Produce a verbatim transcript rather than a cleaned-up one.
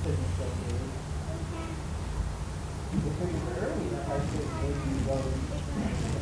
couldn't still do. You could early, if I said maybe you go